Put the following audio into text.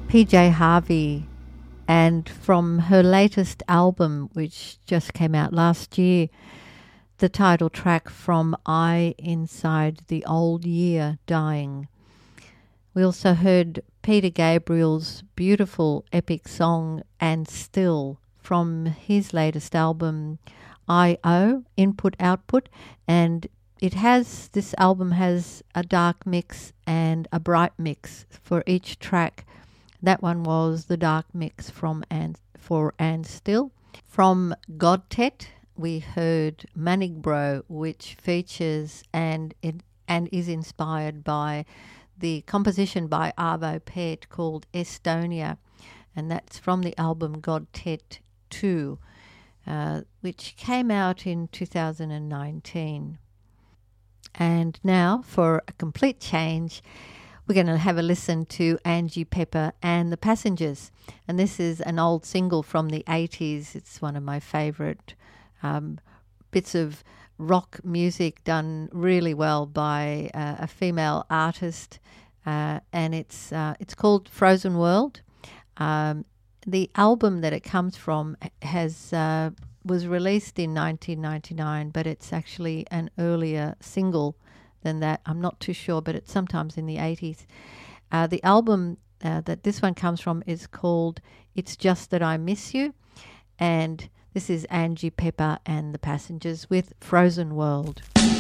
PJ Harvey, and from her latest album, which just came out last year, the title track From I Inside the Old Year Dying. We also heard Peter Gabriel's beautiful epic song And Still from his latest album I.O. Input Output, and this album has a dark mix and a bright mix for each track. That one was the dark mix for And Still. From Godtet, we heard Manig Bro, which features and is inspired by the composition by Arvo Pärt called Estonia, and that's from the album Godtet 2, which came out in 2019. And now, for a complete change, we're going to have a listen to Angie Pepper and the Passengers. And this is an old single from the 80s. It's one of my favourite bits of rock music done really well by a female artist. And it's called Frozen World. The album that it comes from was released in 1999, but it's actually an earlier single than that. I'm not too sure, but it's sometimes in the 80s. The album that this one comes from is called It's Just That I Miss You, and this is Angie Pepper and the Passengers with Frozen World.